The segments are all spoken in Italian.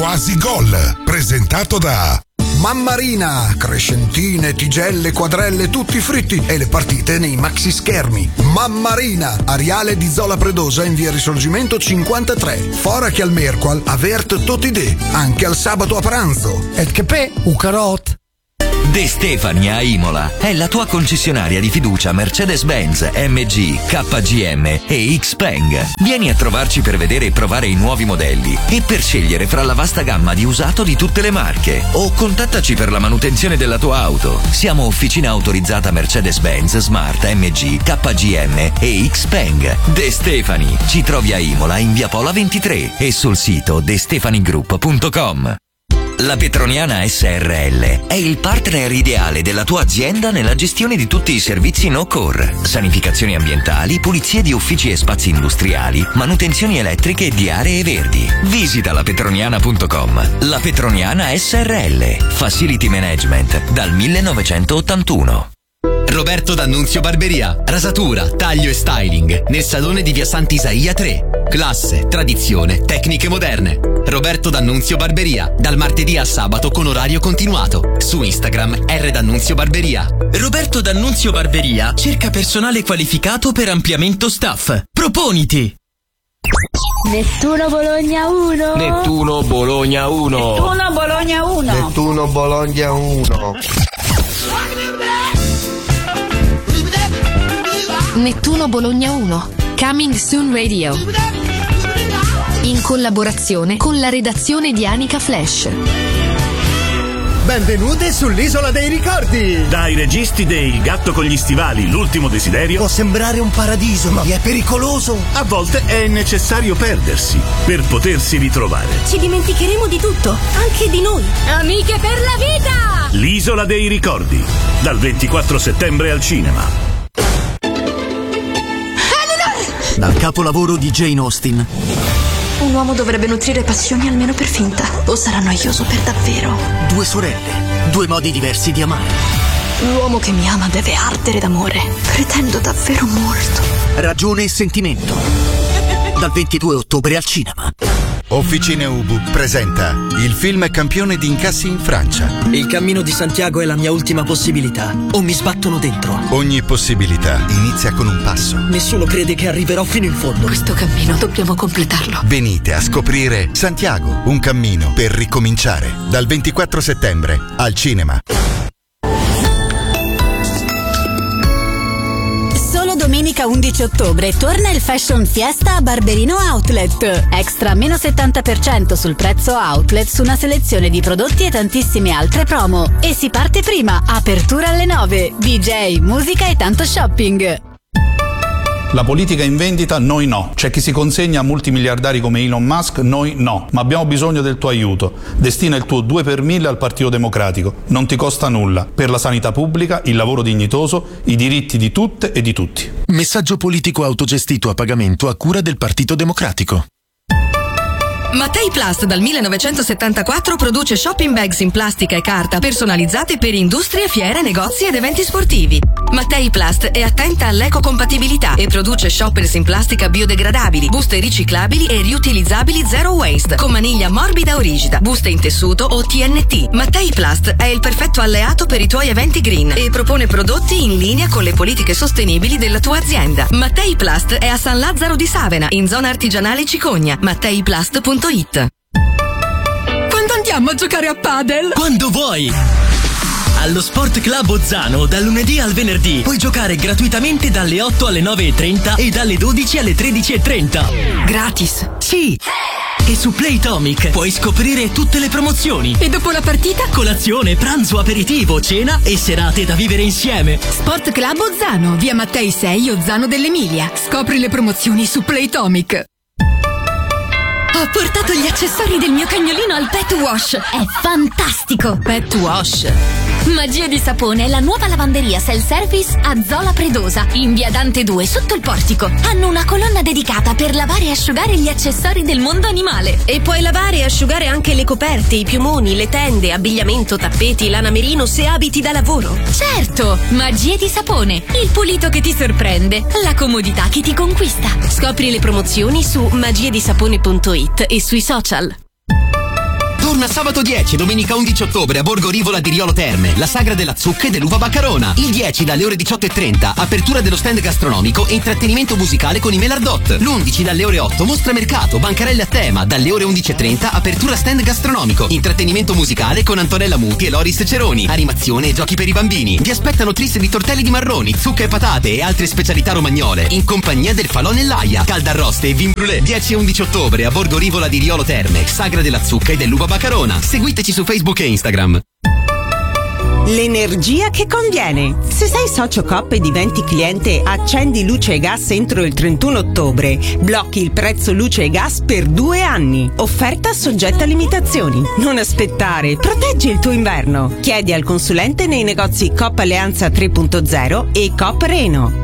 Quasi Gol, presentato da Mammarina, crescentine, tigelle, quadrelle, tutti fritti e le partite nei maxi schermi. Mammarina, Ariale di Zola Predosa in via Risorgimento 53. Fora che al Merqual, avert totidè, anche al sabato a pranzo. Et che pe, u carot. De Stefani a Imola è la tua concessionaria di fiducia Mercedes-Benz, MG, KGM e Xpeng. Vieni a trovarci per vedere e provare i nuovi modelli e per scegliere fra la vasta gamma di usato di tutte le marche. O contattaci per la manutenzione della tua auto. Siamo officina autorizzata Mercedes-Benz, Smart, MG, KGM e Xpeng. De Stefani. Ci trovi a Imola in via Pola 23 e sul sito destefanigroup.com. La Petroniana SRL è il partner ideale della tua azienda nella gestione di tutti i servizi no-core, sanificazioni ambientali, pulizie di uffici e spazi industriali, manutenzioni elettriche e di aree verdi. Visita lapetroniana.com. La Petroniana SRL, Facility Management dal 1981. Roberto D'Annunzio Barberia, rasatura, taglio e styling nel salone di via Sant'Isaia 3. Classe, tradizione, tecniche moderne. Roberto D'Annunzio Barberia, dal martedì al sabato con orario continuato. Su Instagram D'Annunzio Barberia. Roberto D'Annunzio Barberia cerca personale qualificato per ampliamento staff. Proponiti! Nettuno Bologna 1. Nettuno Bologna 1. Nettuno Bologna 1. Nettuno Bologna 1. Nettuno Bologna 1, Coming Soon Radio, in collaborazione con la redazione di Anica Flash. Benvenute sull'Isola dei Ricordi! Dai registi dei Il gatto con gli stivali, l'ultimo desiderio. Può sembrare un paradiso, ma è pericoloso. A volte è necessario perdersi per potersi ritrovare. Ci dimenticheremo di tutto, anche di noi. Amiche per la vita! L'Isola dei Ricordi, dal 24 settembre al cinema. Dal capolavoro di Jane Austen. Un uomo dovrebbe nutrire passioni almeno per finta, o sarà noioso per davvero. Due sorelle, due modi diversi di amare. L'uomo che mi ama deve ardere d'amore. Pretendo davvero molto. Ragione e sentimento. Dal 22 ottobre al cinema. Officine Ubu presenta il film campione di incassi in Francia. Il cammino di Santiago è la mia ultima possibilità. O mi sbattono dentro. Ogni possibilità inizia con un passo. Nessuno crede che arriverò fino in fondo. Questo cammino dobbiamo completarlo. Venite a scoprire Santiago, un cammino per ricominciare. Dal 24 settembre al cinema. Domenica 11 ottobre torna il Fashion Fiesta a Barberino Outlet. Extra meno 70% sul prezzo outlet su una selezione di prodotti e tantissime altre promo. E si parte prima, apertura alle 9. DJ, musica e tanto shopping. La politica in vendita, noi no. C'è chi si consegna a multimiliardari come Elon Musk, noi no. Ma abbiamo bisogno del tuo aiuto. Destina il tuo 2 per 1000 al Partito Democratico. Non ti costa nulla. Per la sanità pubblica, il lavoro dignitoso, i diritti di tutte e di tutti. Messaggio politico autogestito a pagamento a cura del Partito Democratico. Mattei Plast dal 1974 produce shopping bags in plastica e carta personalizzate per industrie, fiere, negozi ed eventi sportivi. Mattei Plast è attenta all'ecocompatibilità e produce shoppers in plastica biodegradabili, buste riciclabili e riutilizzabili zero waste, con maniglia morbida o rigida, buste in tessuto o TNT. Mattei Plast è il perfetto alleato per i tuoi eventi green e propone prodotti in linea con le politiche sostenibili della tua azienda. Mattei Plast è a San Lazzaro di Savena, in zona artigianale Cicogna. MatteiPlast.it. Quando andiamo a giocare a padel? Quando vuoi! Allo Sport Club Ozzano, dal lunedì al venerdì, puoi giocare gratuitamente dalle 8 alle 9:30 e dalle 12 alle 13:30. Gratis? Sì! E su Playtomic puoi scoprire tutte le promozioni. E dopo la partita? Colazione, pranzo, aperitivo, cena e serate da vivere insieme. Sport Club Ozzano, via Mattei 6, Ozzano dell'Emilia. Scopri le promozioni su Playtomic. Ho portato gli accessori del mio cagnolino al Pet Wash. È fantastico! Pet Wash. Magia di sapone è la nuova lavanderia self-service a Zola Predosa, in via Dante 2, sotto il portico. Hanno una colonna dedicata per lavare e asciugare gli accessori del mondo animale. E puoi lavare e asciugare anche le coperte, i piumoni, le tende, abbigliamento, tappeti, lana merino se abiti da lavoro. Certo! Magia di sapone, il pulito che ti sorprende, la comodità che ti conquista. Scopri le promozioni su magiedisapone.it e sui social. Torna sabato 10 e domenica 11 ottobre a Borgo Rivola di Riolo Terme, la sagra della zucca e dell'uva baccarona. Il 10 dalle ore 18:30, apertura dello stand gastronomico e intrattenimento musicale con i Melardot. L'11 dalle ore 8, mostra mercato, bancarelle a tema. Dalle ore 11:30, apertura stand gastronomico, intrattenimento musicale con Antonella Muti e Loris Ceroni, animazione e giochi per i bambini. Vi aspettano tris di tortelli di marroni, zucca e patate e altre specialità romagnole, in compagnia del Falò nell'Aia, caldarroste e vin brûlé. 10 e 11 ottobre a Borgo Rivola di Riolo Terme, sagra della zucca e dell'uva baccarona. Seguiteci su Facebook e Instagram. L'energia che conviene. Se sei socio Coop e diventi cliente Accendi Luce e Gas entro il 31 ottobre, blocchi il prezzo luce e gas per 2 anni. Offerta soggetta a limitazioni. Non aspettare, proteggi il tuo inverno. Chiedi al consulente nei negozi Coop Alleanza 3.0 e Coop Reno.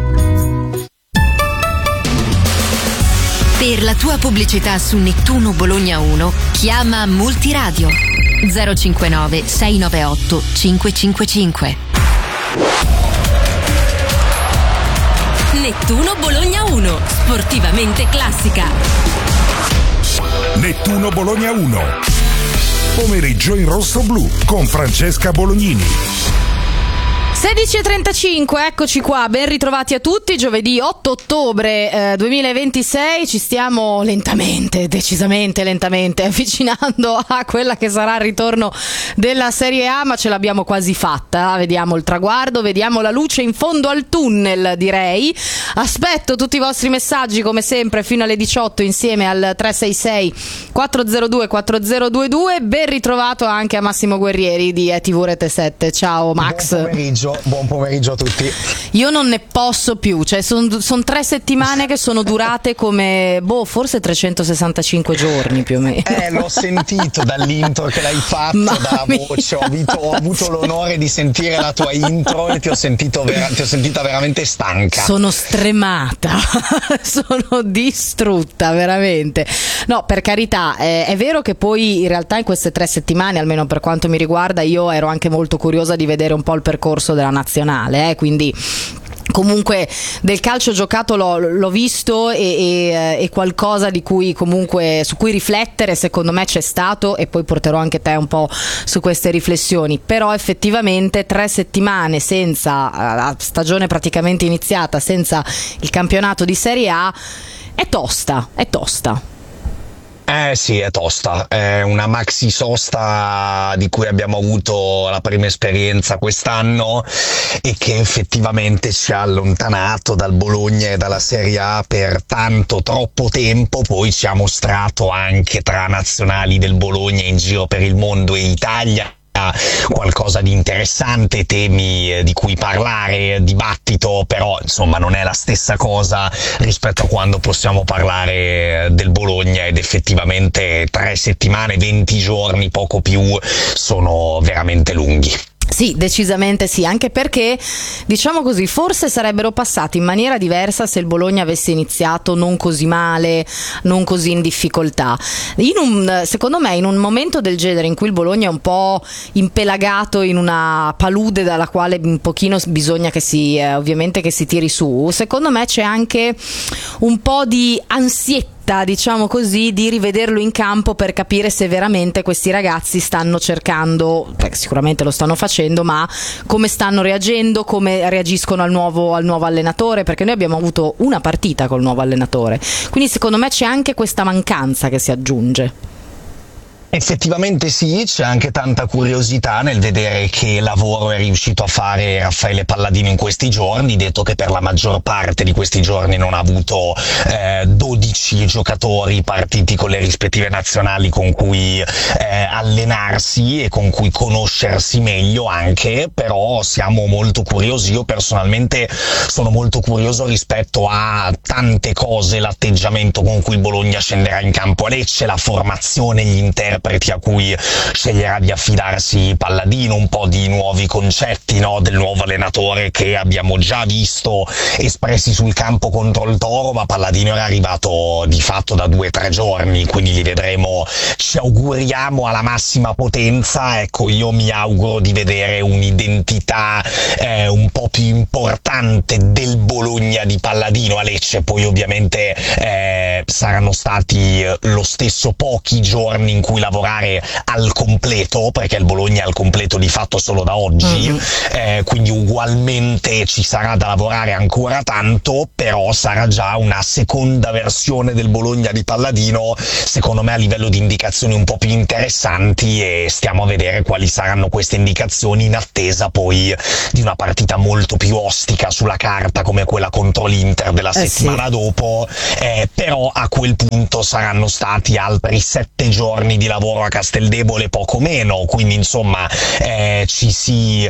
Per la tua pubblicità su Nettuno Bologna 1, chiama Multiradio 059 698 555. Nettuno Bologna 1, sportivamente classica. Nettuno Bologna 1. Pomeriggio in rosso-blu con Francesca Bolognini. 16:35, eccoci qua, ben ritrovati a tutti, giovedì 8 ottobre 2026, ci stiamo decisamente lentamente avvicinando a quella che sarà il ritorno della Serie A, ma ce l'abbiamo quasi fatta, vediamo il traguardo, vediamo la luce in fondo al tunnel, direi. Aspetto tutti i vostri messaggi come sempre fino alle 18 insieme al 366 402 4022, ben ritrovato anche a Massimo Guerrieri di ETV Rete 7, ciao Max. Buon pomeriggio a tutti. Io non ne posso più, cioè sono 3 settimane che sono durate come forse 365 giorni più o meno. L'ho sentito dall'intro che l'hai fatto, da voce, ho avuto l'onore di sentire la tua intro e ti ho sentita veramente stanca. Sono stremata, sono distrutta veramente. No, per carità, è vero che poi in realtà in queste 3 settimane, almeno per quanto mi riguarda, io ero anche molto curiosa di vedere un po' il percorso della nazionale, quindi comunque del calcio giocato l'ho visto e qualcosa di cui comunque su cui riflettere secondo me c'è stato, e poi porterò anche te un po' su queste riflessioni. Però effettivamente 3 settimane senza la stagione praticamente iniziata, senza il campionato di Serie A è tosta. Sì, è tosta, è una maxi sosta di cui abbiamo avuto la prima esperienza quest'anno e che effettivamente ci ha allontanato dal Bologna e dalla Serie A per troppo tempo. Poi ci ha mostrato anche tra nazionali del Bologna in giro per il mondo e Italia qualcosa di interessante, temi di cui parlare, dibattito, però insomma non è la stessa cosa rispetto a quando possiamo parlare del Bologna, ed effettivamente 3 settimane, 20 giorni, poco più, sono veramente lunghi. Sì, decisamente sì, anche perché, diciamo così, forse sarebbero passati in maniera diversa se il Bologna avesse iniziato non così male, non così in difficoltà. Secondo me in un momento del genere in cui il Bologna è un po' impelagato in una palude dalla quale un pochino bisogna che ovviamente che si tiri su, secondo me c'è anche un po' di ansietta, diciamo così, di rivederlo in campo per capire se veramente questi ragazzi stanno cercando, sicuramente lo stanno facendo, ma come stanno reagendo, come reagiscono al nuovo allenatore, perché noi abbiamo avuto una partita col nuovo allenatore, quindi secondo me c'è anche questa mancanza che si aggiunge. Effettivamente sì, c'è anche tanta curiosità nel vedere che lavoro è riuscito a fare Raffaele Palladino in questi giorni, detto che per la maggior parte di questi giorni non ha avuto 12 giocatori partiti con le rispettive nazionali con cui allenarsi e con cui conoscersi meglio anche, però siamo molto curiosi. Io personalmente sono molto curioso rispetto a tante cose, l'atteggiamento con cui il Bologna scenderà in campo a Lecce, la formazione, gli interpreti a cui sceglierà di affidarsi Palladino, un po' di nuovi concetti del nuovo allenatore che abbiamo già visto espressi sul campo contro il Toro, ma Palladino era arrivato di fatto da 2-3 giorni, quindi li vedremo, ci auguriamo alla massima potenza. Ecco, io mi auguro di vedere un'identità un po' più importante del Bologna di Palladino a Lecce. Poi ovviamente saranno stati lo stesso pochi giorni in cui lavorare al completo, perché il Bologna è al completo di fatto solo da oggi, quindi ugualmente ci sarà da lavorare ancora tanto, però sarà già una seconda versione del Bologna di Palladino, secondo me a livello di indicazioni un po' più interessanti, e stiamo a vedere quali saranno queste indicazioni in attesa poi di una partita molto più ostica sulla carta come quella contro l'Inter della settimana dopo, però a quel punto saranno stati altri 7 giorni di lavoro a Casteldebole, poco meno, quindi insomma ci si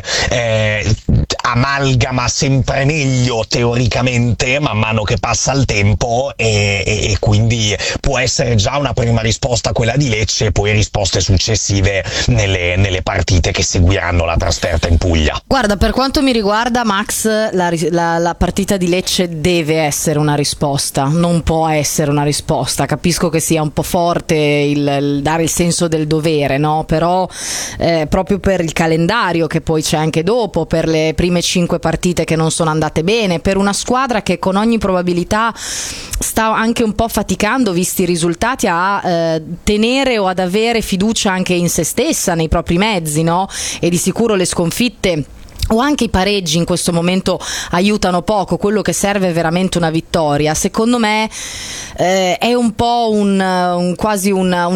amalgama sempre meglio teoricamente man mano che passa il tempo, e quindi può essere già una prima risposta quella di Lecce, e poi risposte successive nelle partite che seguiranno la trasferta in Puglia. Guarda, per quanto mi riguarda, Max, la partita di Lecce deve essere una risposta, non può essere una risposta. Capisco che sia un po' forte il dare il senso del dovere, no? Però proprio per il calendario che poi c'è anche dopo, per le prime 5 partite che non sono andate bene, per una squadra che con ogni probabilità sta anche un po' faticando, visti i risultati, a tenere o ad avere fiducia anche in se stessa, nei propri mezzi, no? E di sicuro le sconfitte o anche i pareggi in questo momento aiutano poco. Quello che serve è veramente una vittoria. Secondo me è un po' quasi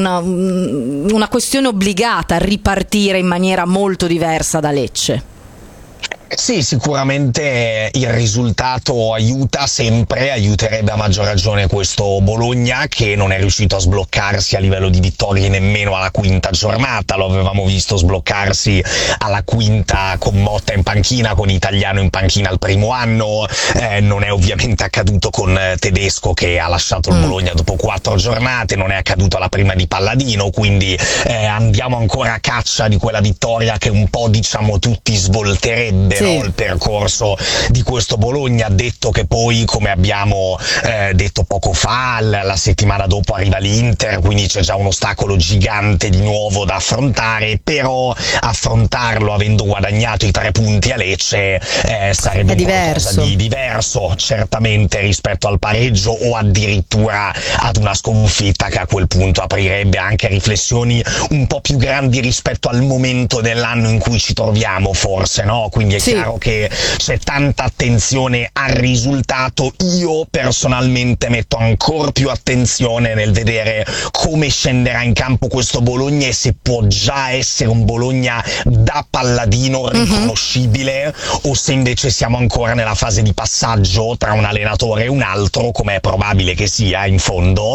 una questione obbligata a ripartire in maniera molto diversa da Lecce. Sì, sicuramente il risultato aiuta sempre, aiuterebbe a maggior ragione questo Bologna, che non è riuscito a sbloccarsi a livello di vittorie nemmeno alla quinta giornata. Lo avevamo visto sbloccarsi alla quinta con Motta in panchina, con Italiano in panchina al primo anno, non è ovviamente accaduto con Tedesco, che ha lasciato il Bologna dopo 4 giornate, non è accaduto alla prima di Palladino, quindi andiamo ancora a caccia di quella vittoria che un po', diciamo, tutti svolterebbe il percorso di questo Bologna, detto che poi, come abbiamo detto poco fa, la settimana dopo arriva l'Inter, quindi c'è già un ostacolo gigante di nuovo da affrontare, però affrontarlo avendo guadagnato i 3 punti a Lecce sarebbe qualcosa di diverso certamente rispetto al pareggio, o addirittura ad una sconfitta che a quel punto aprirebbe anche riflessioni un po' più grandi rispetto al momento dell'anno in cui ci troviamo, forse, no? Quindi è chiaro che c'è tanta attenzione al risultato. Io personalmente metto ancora più attenzione nel vedere come scenderà in campo questo Bologna, e se può già essere un Bologna da Palladino riconoscibile, o se invece siamo ancora nella fase di passaggio tra un allenatore e un altro, come è probabile che sia in fondo,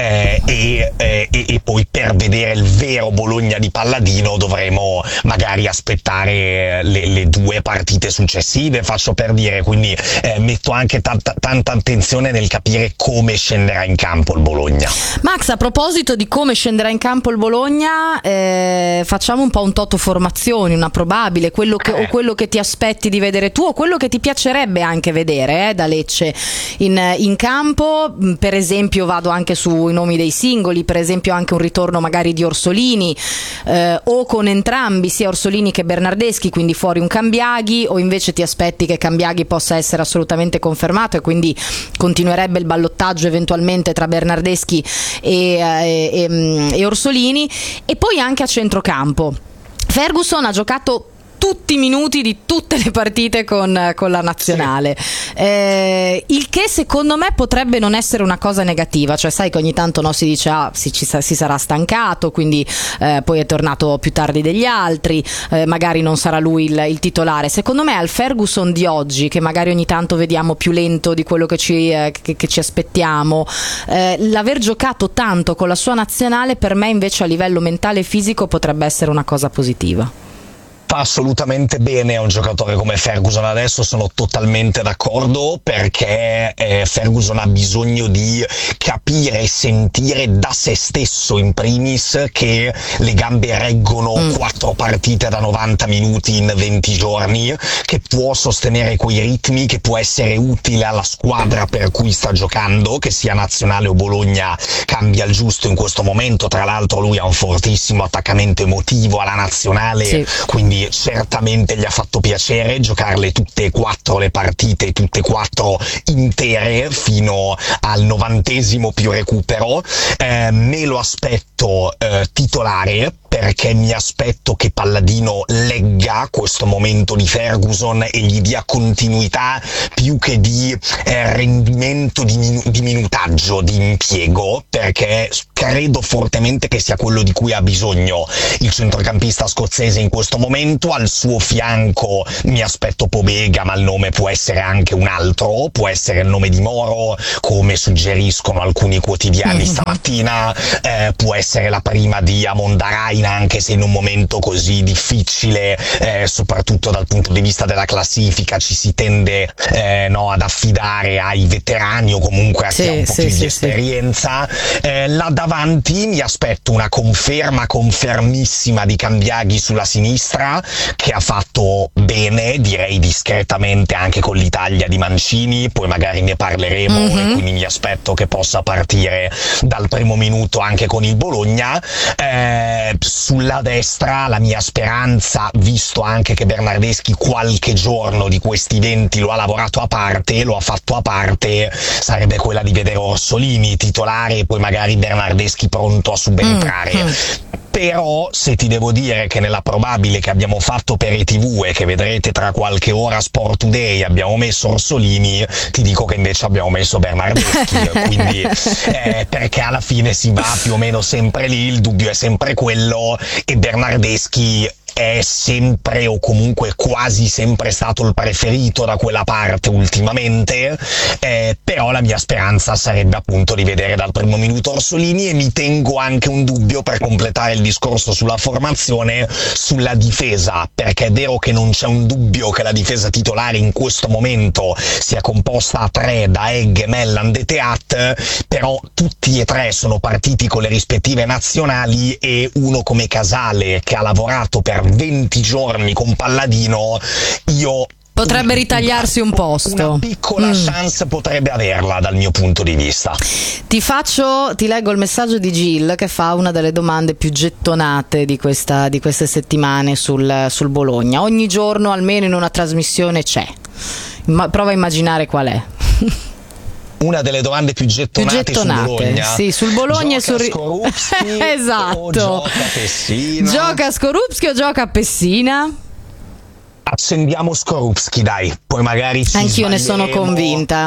e poi per vedere il vero Bologna di Palladino dovremo magari aspettare le 2 partite successive, faccio per dire, quindi metto anche tanta attenzione nel capire come scenderà in campo il Bologna. Max, a proposito di come scenderà in campo il Bologna, facciamo un po' un toto formazioni, una probabile, quello che ti aspetti di vedere tu, o quello che ti piacerebbe anche vedere da Lecce in campo. Per esempio vado anche sui nomi dei singoli, per esempio anche un ritorno magari di Orsolini, o con entrambi, sia Orsolini che Bernardeschi, quindi fuori un Cambiaghi, o invece ti aspetti che Cambiaghi possa essere assolutamente confermato e quindi continuerebbe il ballottaggio eventualmente tra Bernardeschi e Orsolini. E poi anche a centrocampo Ferguson ha giocato tutti i minuti di tutte le partite con la nazionale, il che secondo me potrebbe non essere una cosa negativa. Cioè, sai che ogni tanto si dice si sarà stancato, quindi poi è tornato più tardi degli altri, magari non sarà lui il titolare. Secondo me al Ferguson di oggi, che magari ogni tanto vediamo più lento di quello che ci aspettiamo, l'aver giocato tanto con la sua nazionale, per me invece a livello mentale e fisico potrebbe essere una cosa positiva. Fa assolutamente bene a un giocatore come Ferguson adesso, sono totalmente d'accordo, perché Ferguson ha bisogno di capire e sentire da se stesso in primis che le gambe reggono 4 partite da 90 minuti in 20 giorni, che può sostenere quei ritmi, che può essere utile alla squadra per cui sta giocando, che sia nazionale o Bologna cambia il giusto in questo momento. Tra l'altro lui ha un fortissimo attaccamento emotivo alla nazionale, quindi quindi certamente gli ha fatto piacere giocarle tutte e 4 le partite, tutte e 4 intere fino al 90° più recupero. Me lo aspetto titolare, perché mi aspetto che Palladino legga questo momento di Ferguson e gli dia continuità più che di rendimento di minutaggio, di impiego, perché credo fortemente che sia quello di cui ha bisogno il centrocampista scozzese in questo momento. Al suo fianco mi aspetto Pobega, ma il nome può essere anche un altro, può essere il nome di Moro, come suggeriscono alcuni quotidiani stamattina, può essere la prima di Amondarain, anche se in un momento così difficile, soprattutto dal punto di vista della classifica, ci si tende ad affidare ai veterani o comunque a chi ha un po' più di esperienza. Là davanti mi aspetto una confermissima di Cambiaghi sulla sinistra, che ha fatto bene, direi discretamente, anche con l'Italia di Mancini, poi magari ne parleremo, e quindi mi aspetto che possa partire dal primo minuto anche con il Bologna. Sulla destra la mia speranza, visto anche che Bernardeschi qualche giorno di questi 20 lo ha lavorato a parte, lo ha fatto a parte, sarebbe quella di vedere Orsolini titolare e poi magari Bernardeschi pronto a subentrare. Però se ti devo dire che nella probabile che abbiamo fatto per ETV e che vedrete tra qualche ora Sport Today abbiamo messo Orsolini, ti dico che invece abbiamo messo Bernardeschi, quindi perché alla fine si va più o meno sempre lì, il dubbio è sempre quello, e Bernardeschi è sempre o comunque quasi sempre stato il preferito da quella parte ultimamente, però la mia speranza sarebbe appunto di vedere dal primo minuto Orsolini, e mi tengo anche un dubbio, per completare il discorso sulla formazione, sulla difesa, perché è vero che non c'è un dubbio che la difesa titolare in questo momento sia composta a 3 da Egg, Melland e Teat, però tutti e 3 sono partiti con le rispettive nazionali, e uno come Casale, che ha lavorato per 20 giorni con Palladino, potrebbe ritagliarsi un posto. Una piccola chance potrebbe averla dal mio punto di vista. Ti leggo il messaggio di Gil, che fa una delle domande più gettonate di queste settimane sul Bologna. Ogni giorno almeno in una trasmissione c'è. Prova a immaginare qual è. Una delle domande più gettonate sul Bologna. Sì, sul Bologna gioca e Skorupski esatto. o gioca Pessina? Gioca Skorupski o gioca Pessina? Accendiamo Skorupski, dai, poi magari anch'io ne sono convinta.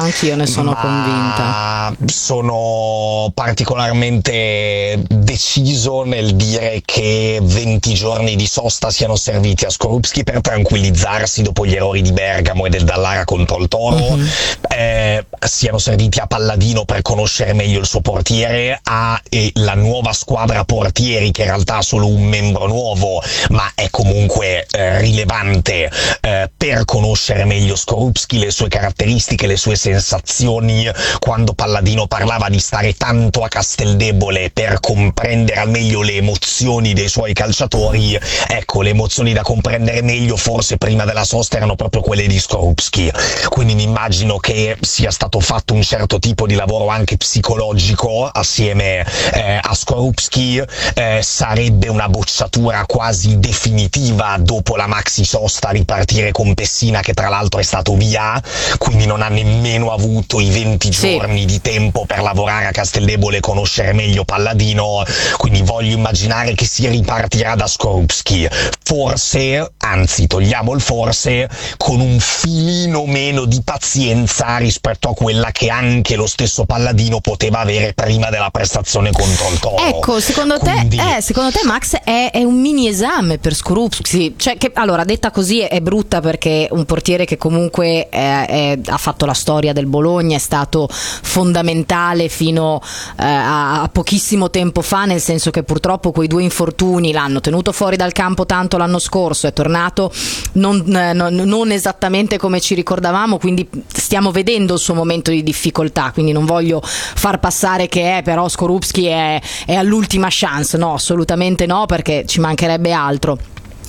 Sono particolarmente deciso nel dire che 20 giorni di sosta siano serviti a Skorupski per tranquillizzarsi dopo gli errori di Bergamo e del Dallara contro il Toro, siano serviti a Palladino per conoscere meglio il suo portiere, e la nuova squadra portieri, che in realtà ha solo un membro nuovo ma è comunque rilevante, per conoscere meglio Skorupski, le sue caratteristiche, le sue sensazioni. Quando Palladino parlava di stare tanto a Casteldebole per comprendere al meglio le emozioni dei suoi calciatori, ecco, le emozioni da comprendere meglio forse prima della sosta erano proprio quelle di Skorupski, quindi mi immagino che sia stato fatto un certo tipo di lavoro anche psicologico assieme a Skorupski. Sarebbe una bocciatura quasi definitiva dopo la maxi sosta ripartire con Pessina, che tra l'altro è stato via, quindi non ha nemmeno avuto i 20 giorni di tempo per lavorare a Casteldebole e conoscere meglio Palladino, quindi voglio immaginare che si ripartirà da Skorupski, forse, anzi togliamo il forse, con un filino meno di pazienza rispetto a quella che anche lo stesso Palladino poteva avere prima della prestazione contro il Toro. Ecco, secondo te Max è un mini esame per Skorupski? Cioè, che allora, detta così è brutta, perché un portiere che comunque ha fatto la storia del Bologna, è stato fondamentale fino a pochissimo tempo fa, nel senso che purtroppo quei 2 infortuni l'hanno tenuto fuori dal campo tanto l'anno scorso, è tornato non esattamente come ci ricordavamo, quindi stiamo vedendo il suo momento di difficoltà, quindi non voglio far passare che però Skorupski è all'ultima chance, no, assolutamente no, perché ci mancherebbe altro.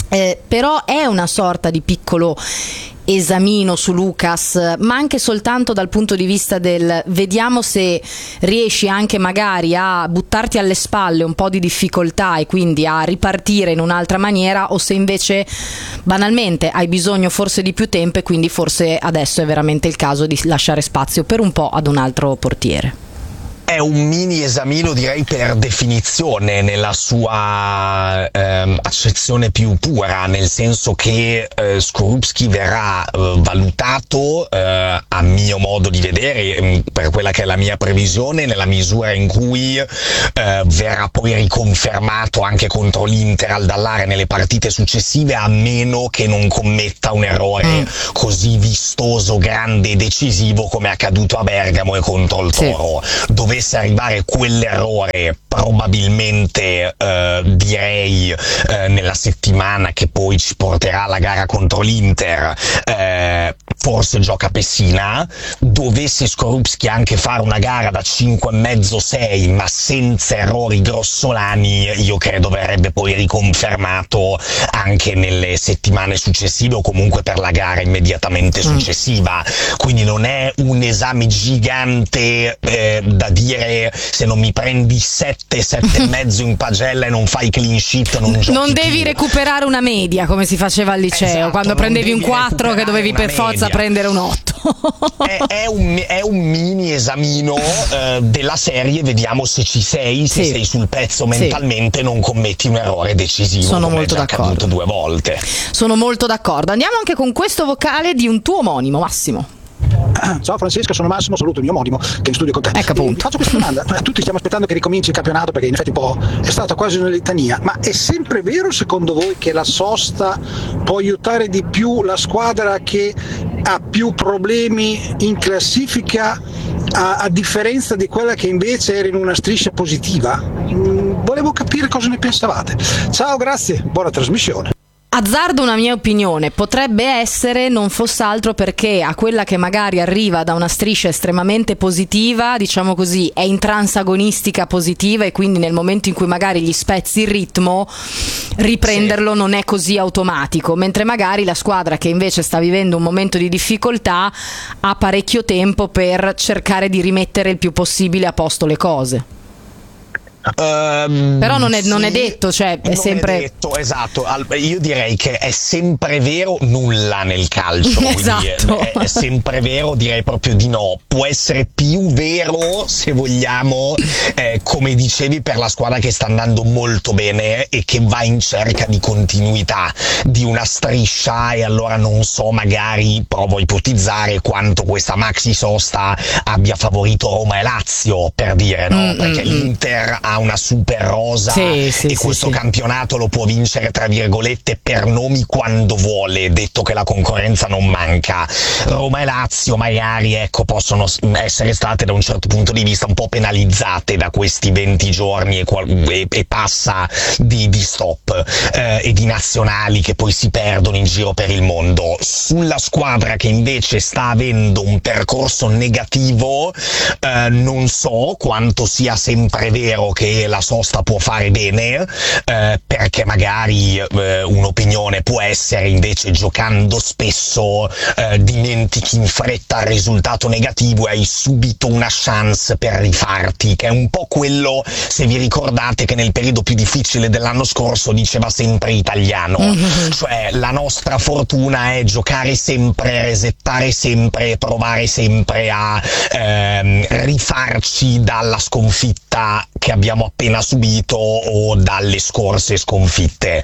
però è una sorta di piccolo esamino su Lucas, ma anche soltanto dal punto di vista del vediamo se riesci anche magari a buttarti alle spalle un po' di difficoltà e quindi a ripartire in un'altra maniera, o se invece banalmente hai bisogno forse di più tempo e quindi forse adesso è veramente il caso di lasciare spazio per un po' ad un altro portiere. È un mini esamino, direi, per definizione, nella sua accezione più pura, nel senso che Skorupski verrà valutato, a mio modo di vedere, per quella che è la mia previsione, nella misura in cui verrà poi riconfermato anche contro l'Inter al Dallare nelle partite successive, a meno che non commetta un errore così vistoso, grande e decisivo come è accaduto a Bergamo e contro il Toro. Dovesse arrivare quell'errore, probabilmente direi nella settimana che poi ci porterà alla gara contro l'Inter, forse gioca Pessina. Dovesse Skorupski anche fare una gara da 5,5-6 ma senza errori grossolani, io credo verrebbe poi riconfermato anche nelle settimane successive o comunque per la gara immediatamente successiva. Quindi non è un esame gigante da dire se non mi prendi 7,5 in pagella e non fai clean sheet non giochi non devi più. Recuperare una media come si faceva al liceo, esatto, quando prendevi un 4 che dovevi per forza media. Prendere un 8. è un mini esamino della serie, vediamo se ci sei, se sei sul pezzo mentalmente, non commetti un errore decisivo. Sono come molto è già d'accordo. accaduto 2 volte. Sono molto d'accordo. Andiamo anche con questo vocale di un tuo omonimo, Massimo. Ciao Francesca, sono Massimo, saluto il mio omonimo che è in studio con te. Ecco, appunto. Faccio questa domanda: tutti stiamo aspettando che ricominci il campionato perché in effetti un po' è stata quasi una litania, ma è sempre vero secondo voi che la sosta può aiutare di più la squadra che ha più problemi in classifica a differenza di quella che invece era in una striscia positiva? Volevo capire cosa ne pensavate. Ciao, grazie, buona trasmissione. Azzardo una mia opinione, potrebbe essere, non fosse altro perché a quella che magari arriva da una striscia estremamente positiva, diciamo così, è intransagonistica positiva e quindi nel momento in cui magari gli spezzi il ritmo, riprenderlo non è così automatico, mentre magari la squadra che invece sta vivendo un momento di difficoltà ha parecchio tempo per cercare di rimettere il più possibile a posto le cose. Però non è detto, cioè è sempre è detto, esatto. Io direi che è sempre vero nulla nel calcio. Esatto. Quindi è sempre vero, direi proprio di no. Può essere più vero, se vogliamo, come dicevi, per la squadra che sta andando molto bene e che va in cerca di continuità di una striscia, e allora non so, magari provo a ipotizzare quanto questa maxi sosta abbia favorito Roma e Lazio, per dire, no? Perché l'Inter ha una super rosa e questo campionato lo può vincere tra virgolette per nomi quando vuole, detto che la concorrenza non manca. Roma e Lazio magari, ecco, possono essere state da un certo punto di vista un po' penalizzate da questi 20 giorni e passa di stop e di nazionali che poi si perdono in giro per il mondo. Sulla squadra che invece sta avendo un percorso negativo, non so quanto sia sempre vero che la sosta può fare bene, perché magari un'opinione può essere invece, giocando spesso dimentichi in fretta il risultato negativo e hai subito una chance per rifarti, che è un po' quello, se vi ricordate, che nel periodo più difficile dell'anno scorso diceva sempre Italiano, cioè la nostra fortuna è giocare sempre, resettare sempre, provare sempre a rifarci dalla sconfitta che abbiamo appena subito o dalle scorse sconfitte.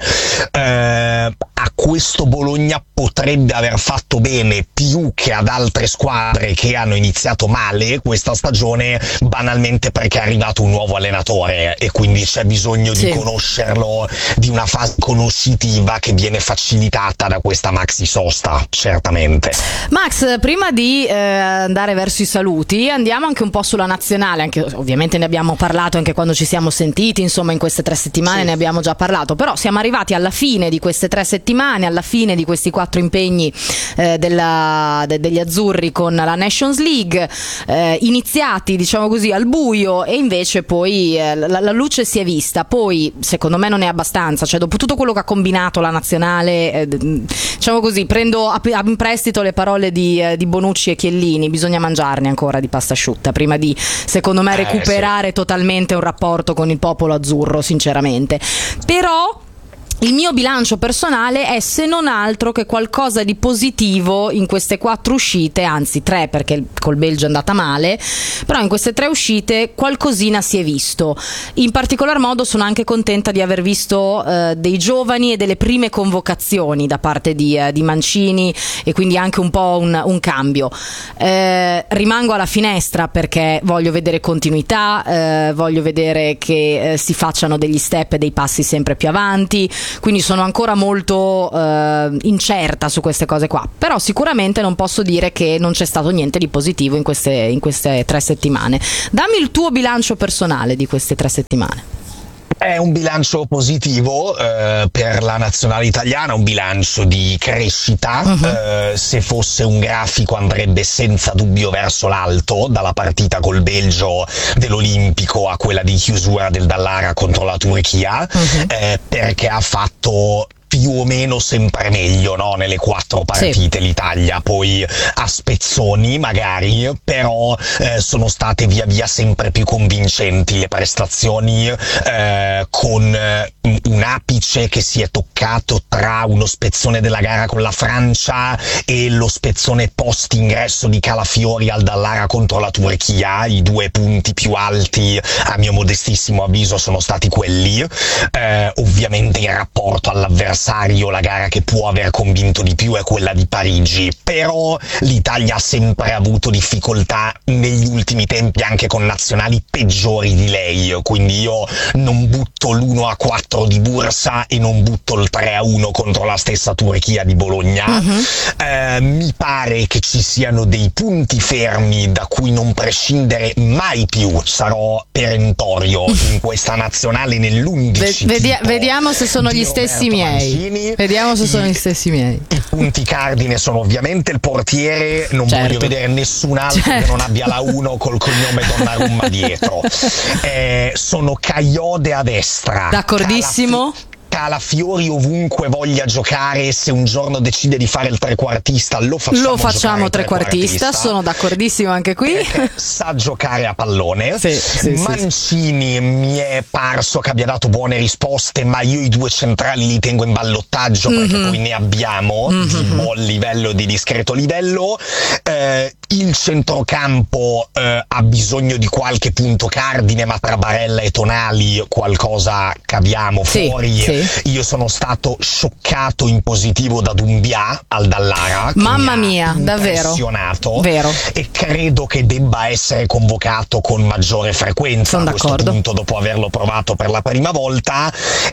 A questo Bologna potrebbe aver fatto bene più che ad altre squadre che hanno iniziato male questa stagione, banalmente perché è arrivato un nuovo allenatore e quindi c'è bisogno di conoscerlo, di una fase conoscitiva che viene facilitata da questa maxi sosta, certamente. Max, prima di andare verso i saluti, andiamo anche un po' sulla nazionale, anche ovviamente ne abbiamo parlato anche quando ci siamo sentiti, insomma in queste 3 settimane ne abbiamo già parlato, però siamo arrivati alla fine di queste 3 settimane settimane alla fine di questi 4 impegni degli azzurri con la Nations League, iniziati diciamo così al buio, e invece poi la luce si è vista. Poi secondo me non è abbastanza, cioè dopo tutto quello che ha combinato la nazionale, diciamo così, prendo in prestito le parole di Bonucci e Chiellini, bisogna mangiarne ancora di pasta asciutta prima di, secondo me, recuperare totalmente un rapporto con il popolo azzurro, sinceramente. Però il mio bilancio personale è se non altro che qualcosa di positivo in queste 4 uscite, anzi 3, perché col Belgio è andata male, però in queste 3 uscite qualcosina si è visto. In particolar modo sono anche contenta di aver visto dei giovani e delle prime convocazioni da parte di Mancini, e quindi anche un po' un cambio. Rimango alla finestra perché voglio vedere continuità, voglio vedere che si facciano degli step e dei passi sempre più avanti, quindi sono ancora molto incerta su queste cose qua, però sicuramente non posso dire che non c'è stato niente di positivo in queste 3 settimane. Dammi il tuo bilancio personale di queste 3 settimane. È un bilancio positivo per la nazionale italiana, un bilancio di crescita. Se fosse un grafico andrebbe senza dubbio verso l'alto, dalla partita col Belgio dell'Olimpico a quella di chiusura del Dallara contro la Turchia, perché ha fatto più o meno sempre meglio, no? Nelle 4 partite l'Italia, poi a spezzoni magari, però sono state via via sempre più convincenti le prestazioni, con un apice che si è toccato tra uno spezzone della gara con la Francia e lo spezzone post ingresso di Calafiori al Dallara contro la Turchia. I 2 punti più alti a mio modestissimo avviso sono stati quelli. Ovviamente in rapporto all'avversario la gara che può aver convinto di più è quella di Parigi, però l'Italia ha sempre avuto difficoltà negli ultimi tempi anche con nazionali peggiori di lei, quindi io non butto l'1-4 di Bursa e non butto il 3-1 contro la stessa Turchia di Bologna. Mi pare che ci siano dei punti fermi da cui non prescindere mai più, sarò perentorio in questa nazionale nell'11. Vediamo se sono gli stessi miei. Vediamo se sono gli stessi miei. I punti cardine sono ovviamente il portiere, non voglio vedere nessun altro che non abbia la 1 col cognome Donnarumma dietro. Sono Caiode a destra. D'accordissimo. Calafiori ovunque voglia giocare, se un giorno decide di fare il trequartista lo facciamo trequartista, sono d'accordissimo anche qui, sa giocare a pallone. Mancini mi è parso che abbia dato buone risposte, ma io i 2 centrali li tengo in ballottaggio perché poi ne abbiamo di buon livello e di discreto livello. Il centrocampo ha bisogno di qualche punto cardine, ma tra Barella e Tonali qualcosa caviamo fuori. Io sono stato scioccato in positivo da Doumbia al Dallara, mamma mia, davvero impressionato, vero. E credo che debba essere convocato con maggiore frequenza a questo punto, dopo averlo provato per la prima volta,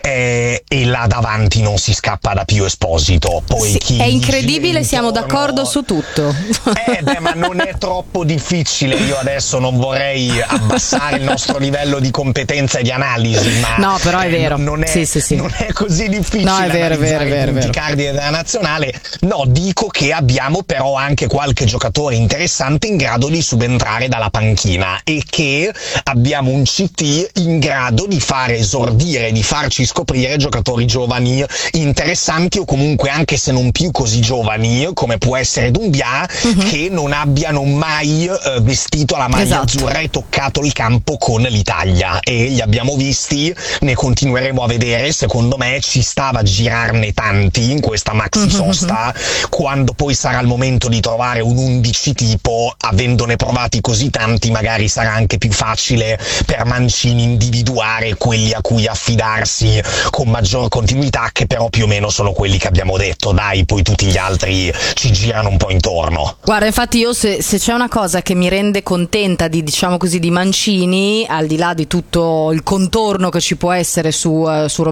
e là davanti non si scappa da più Esposito. Poi è incredibile, siamo d'accordo su tutto. Ma non è troppo difficile. Io adesso non vorrei abbassare il nostro livello di competenza e di analisi, ma no, però è vero, non è così difficile. No, è vero. I cardini della nazionale. No, dico che abbiamo però anche qualche giocatore interessante in grado di subentrare dalla panchina, e che abbiamo un CT in grado di fare esordire, di farci scoprire giocatori giovani interessanti, o comunque anche se non più così giovani come può essere Doumbia, che non abbiano mai vestito la maglia azzurra e toccato il campo con l'Italia, e li abbiamo visti, ne continueremo a vedere. Secondo me ci stava a girarne tanti in questa maxi sosta. Quando poi sarà il momento di trovare un 11 tipo, avendone provati così tanti, magari sarà anche più facile per Mancini individuare quelli a cui affidarsi con maggior continuità, che però più o meno sono quelli che abbiamo detto. Dai, poi tutti gli altri ci girano un po' intorno. Guarda, infatti io se c'è una cosa che mi rende contenta di, diciamo così, di Mancini, al di là di tutto il contorno che ci può essere su Roberto Mancini,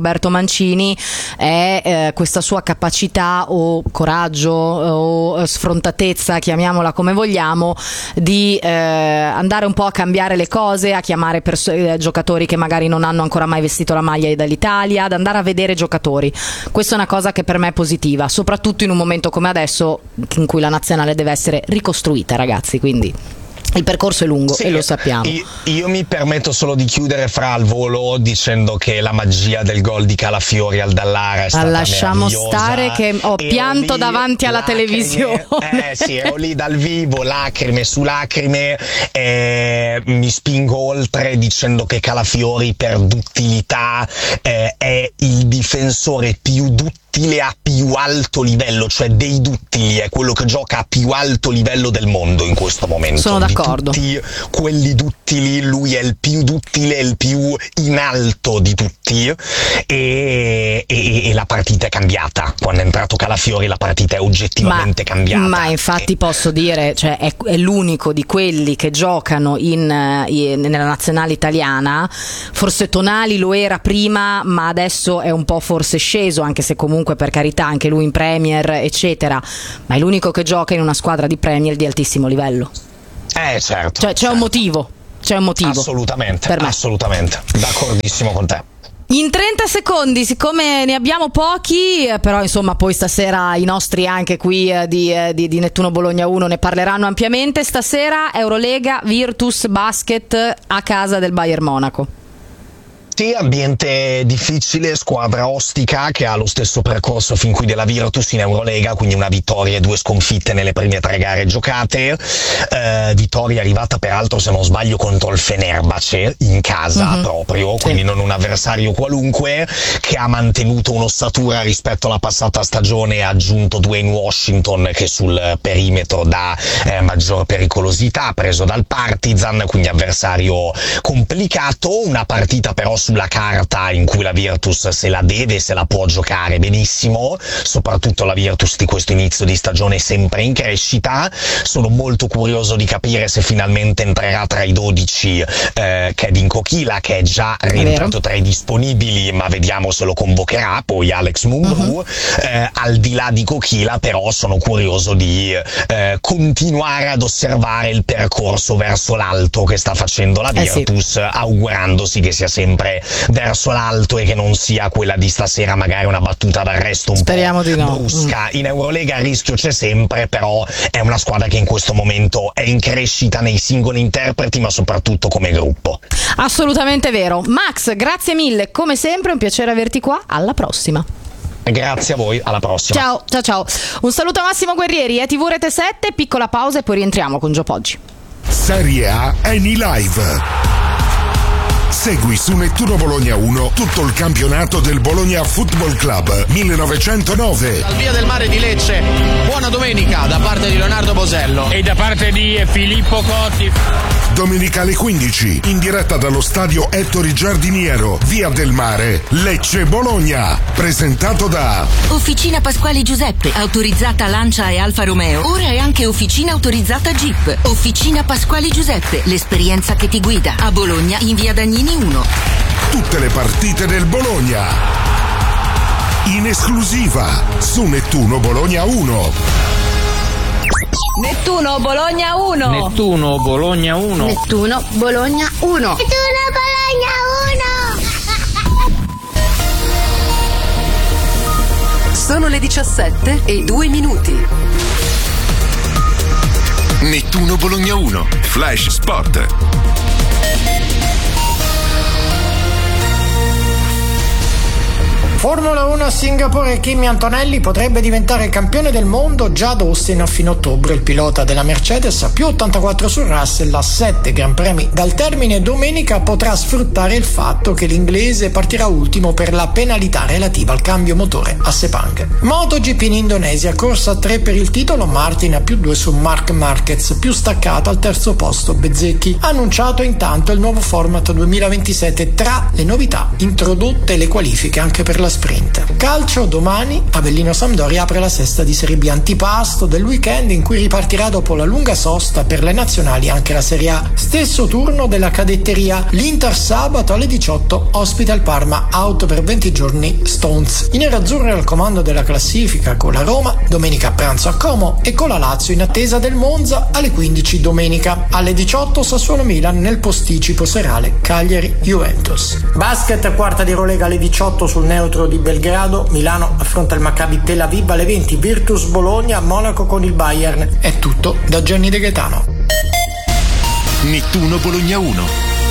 Mancini è questa sua capacità o coraggio o sfrontatezza, chiamiamola come vogliamo, di andare un po' a cambiare le cose, a chiamare giocatori che magari non hanno ancora mai vestito la maglia dell'Italia, ad andare a vedere giocatori. Questa è una cosa che per me è positiva, soprattutto in un momento come adesso in cui la nazionale deve essere ricostruita, ragazzi, quindi il percorso è lungo, sì, e lo sappiamo. Io mi permetto solo di chiudere fra al volo dicendo che la magia del gol di Calafiori al Dallara è stata lasciamo meravigliosa. Stare che ho pianto davanti alla televisione. Sì, ero lì dal vivo, lacrime su lacrime, mi spingo oltre dicendo che Calafiori per duttilità è il difensore più duttile a più alto livello, cioè dei duttili è quello che gioca a più alto livello del mondo in questo momento. Sono d'accordo. Di tutti quelli duttili lui è il più duttile, il più in alto di tutti, e la partita è cambiata. Quando è entrato Calafiori la partita è oggettivamente cambiata. Ma infatti posso dire, cioè è l'unico di quelli che giocano nella nazionale italiana. Forse Tonali lo era prima, ma adesso è un po' forse sceso, anche se comunque per carità anche lui in Premier eccetera, ma è l'unico che gioca in una squadra di Premier di altissimo livello. Certo. Cioè c'è un motivo. Assolutamente, per me. Assolutamente, d'accordissimo con te. In 30 secondi, siccome ne abbiamo pochi, però insomma poi stasera i nostri anche qui di Nettuno Bologna 1 ne parleranno ampiamente. Stasera Eurolega, Virtus, basket a casa del Bayern Monaco. Sì, ambiente difficile, squadra ostica che ha lo stesso percorso fin qui della Virtus in Eurolega, quindi una vittoria e 2 sconfitte nelle prime 3 gare giocate, vittoria arrivata peraltro se non sbaglio contro il Fenerbahce in casa proprio, quindi non un avversario qualunque, che ha mantenuto un'ossatura rispetto alla passata stagione e ha aggiunto Dwayne Washington che sul perimetro dà maggior pericolosità, preso dal Partizan, quindi avversario complicato, una partita però sulla carta in cui la Virtus se la può giocare benissimo, soprattutto la Virtus di questo inizio di stagione sempre in crescita. Sono molto curioso di capire se finalmente entrerà tra i 12 Kevin Kokila, che è già rientrato tra i disponibili, ma vediamo se lo convocherà poi Alex Mungru. Al di là di Kokila però sono curioso di continuare ad osservare il percorso verso l'alto che sta facendo la Virtus, augurandosi che sia sempre verso l'alto e che non sia quella di stasera magari una battuta d'arresto un po' brusca. In Eurolega il rischio c'è sempre, però è una squadra che in questo momento è in crescita nei singoli interpreti ma soprattutto come gruppo. Assolutamente vero. Max, grazie mille, come sempre un piacere averti qua, alla prossima. Grazie a voi, alla prossima. Ciao. Un saluto a Massimo Guerrieri, TV Rete 7, piccola pausa e poi rientriamo con Gio Poggi. Serie A Eni Live. Segui su Nettuno Bologna 1 tutto il campionato del Bologna Football Club 1909. Al Via del Mare di Lecce, buona domenica da parte di Leonardo Bosello e da parte di Filippo Cotti. Domenica alle 15, in diretta dallo stadio Ettore Giardiniero, Via del Mare, Lecce Bologna. Presentato da Officina Pasquali Giuseppe, autorizzata Lancia e Alfa Romeo. Ora è anche officina autorizzata Jeep. Officina Pasquali Giuseppe, l'esperienza che ti guida. A Bologna in Via Dagnini 1. Tutte le partite del Bologna in esclusiva su Nettuno Bologna 1. Nettuno Bologna 1. Nettuno Bologna 1. Nettuno Bologna 1. Nettuno Bologna 1. Sono le 17:02. Nettuno Bologna 1. Flash Sport. Formula 1 a Singapore, Kimi Antonelli potrebbe diventare campione del mondo già ad Austin a fine ottobre. Il pilota della Mercedes a più 84 su Russell a 7 Gran Premi dal termine domenica potrà sfruttare il fatto che l'inglese partirà ultimo per la penalità relativa al cambio motore a Sepang. MotoGP in Indonesia, corsa a 3 per il titolo, Martin a più 2 su Marc Marquez, più staccato al terzo posto Bezzecchi. Ha annunciato intanto il nuovo format 2027, tra le novità introdotte le qualifiche anche per la la sprint. Calcio, domani Avellino Sampdoria apre la sesta di Serie B, antipasto del weekend in cui ripartirà dopo la lunga sosta per le nazionali anche la Serie A. Stesso turno della cadetteria. L'Inter sabato alle 18 ospita il Parma, out per 20 giorni Stones. I nerazzurri al comando della classifica con la Roma domenica a pranzo a Como e con la Lazio in attesa del Monza alle 15 domenica. Alle 18 Sassuolo Milan nel posticipo serale Cagliari Juventus. Basket, quarta di Eurolega alle 18 sul neutro di Belgrado. Milano affronta il Maccabi Tel Aviv alle 20. Virtus Bologna, Monaco con il Bayern. È tutto da Gianni De Gaetano. Nettuno Bologna 1.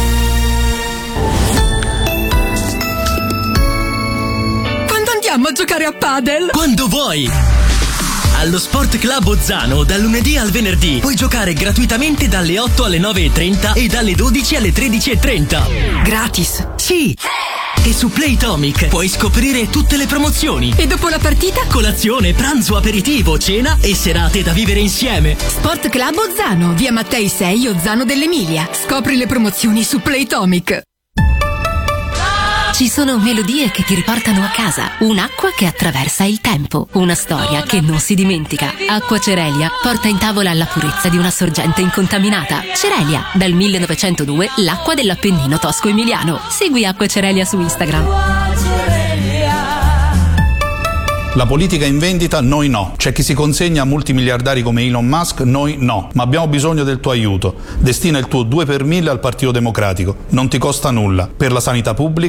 Quando andiamo a giocare a padel? Quando vuoi! Allo Sport Club Ozzano, dal lunedì al venerdì, puoi giocare gratuitamente dalle 8 alle 9:30 e dalle 12 alle 13:30. Gratis? Sì! E su Playtomic puoi scoprire tutte le promozioni. E dopo la partita? Colazione, pranzo, aperitivo, cena e serate da vivere insieme. Sport Club Ozzano, via Mattei 6, Ozzano dell'Emilia. Scopri le promozioni su Playtomic. Ci sono melodie che ti riportano a casa, un'acqua che attraversa il tempo, una storia che non si dimentica. Acqua Cerelia porta in tavola la purezza di una sorgente incontaminata. Cerelia, dal 1902 l'acqua dell'Appennino tosco-emiliano. Segui Acqua Cerelia su Instagram. La politica in vendita, noi no. C'è chi si consegna a multimiliardari come Elon Musk, noi no. Ma abbiamo bisogno del tuo aiuto. Destina il tuo 2 per 1000 al Partito Democratico. Non ti costa nulla. Per la sanità pubblica,